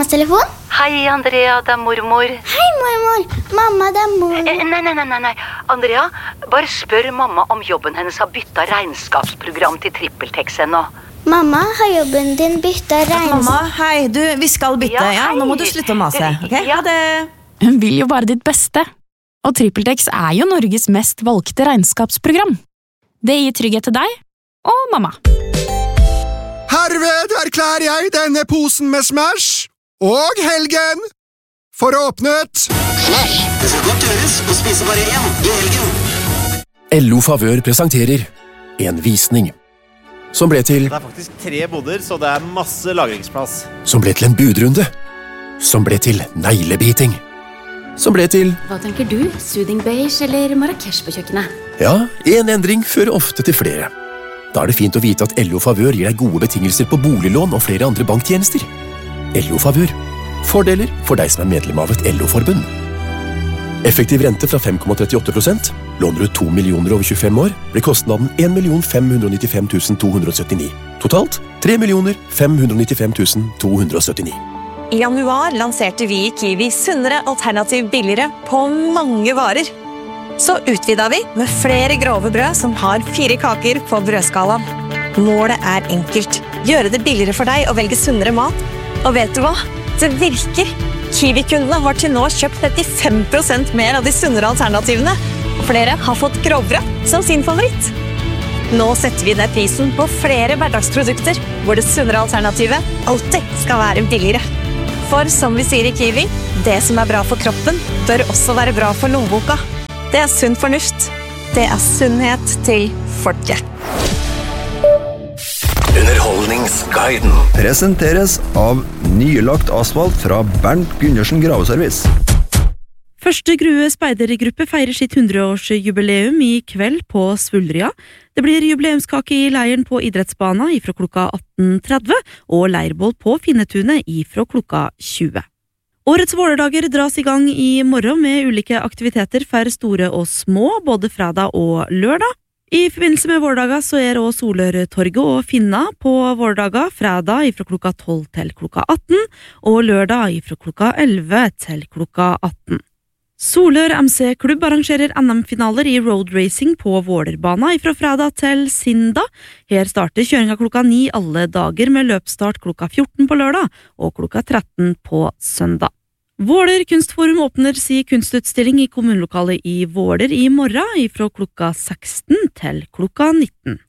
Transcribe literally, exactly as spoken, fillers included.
mammas telefon? Hei, Andrea, det er mormor. Hei, mormor. Mamma, det er mor. Eh, nei, nei, nei, nei, nei. Andrea, bare spør mamma om jobben hennes har byttet regnskapsprogram til TrippelTex ennå. Mamma, har jobben din byttet regnskap? Mamma, hei, du, vi skal bytte, ja, Ja, hei. nå må du slutte å mase, ok? Ja. Ha det. Hun vil jo bare ditt beste. Og TrippelTex er jo Norges mest valgte regnskapsprogram. Det gir trygghet til deg og mamma. Herved erklærer jeg denne posen med Smash og helgen for åpnet. Smash, det skal godt gjøres å spise bare én i helgen. L O Favør presenterer en visning som ble til Det er faktisk tre boder, så det er masse lagringsplass. som ble til en budrunde, som ble til neglebiting, som ble til Hva tenker du? Soothing beige eller Marrakesh på kjøkkenet? ja, en endring fører ofte til flere. Da er det fint å vite at L O Favør gir deg gode betingelser på boliglån og flere andre banktjenester. L O Favør. Fordeler for deg som er medlem av et L O-forbund. Effektiv rente fra fem komma trettiåtte prosent. Låner du to millioner over tjuefem år, blir kostnaden en million fem hundre nittifem tusen to hundre syttini. Totalt tre millioner fem hundre nittifem tusen to hundre syttini. I januar lanserte vi i Kiwi sunnere alternativ billigere på mange varer. Så utvidet vi med flere grove brød som har fire kaker på brødskalaen. Målet er enkelt. Gjøre det billigere for deg å velge sunnere mat. Og vet du hva? Det virker. Kiwi-kundene har til nå kjøpt trettifem prosent mer av de sunnere alternativene. Og flere har fått grovbrød som sin favoritt. Nå setter vi ned prisen på flere hverdagsprodukter, hvor det sunnere alternativet alltid skal være billigere. For som vi sier i Kiwi, det som er bra for kroppen, bør også være bra for lommeboka. Det er sunn fornuft. Det er sunnhet til folket. Underholdningsguiden Presenteres av nylagt asfalt fra Bernt Gundersen Graveservice. Første Grue speidergruppe feirer sitt hundreårsjubileum i kveld på Svullrya. Det blir jubileumskake i leiren på idrettsbana ifra klokka atten tretti og leirbål på Finnetunet ifra klokka tjue. Årets vårdager dras i gang i morgen med ulike aktiviteter for store og små, både fredag og lørdag. I forbindelse med vårdaga så er også Solørtorget og Finna på vårdaga fredag ifra klokka tolv til klokka atten, og lørdag ifra klokka elleve til klokka atten. Solør M C Klubb arrangerer N M-finaler i road racing på Vålerbana ifra fredag til Sinda. Her starter kjøringa klokka ni alle dager med løpsstart klokka fjorten på lørdag og klokka tretten på søndag. Våler kunstforum åpner si kunstutstilling i kommunelokalet i Våler i morgen ifra klokka seksten til klokka nitten.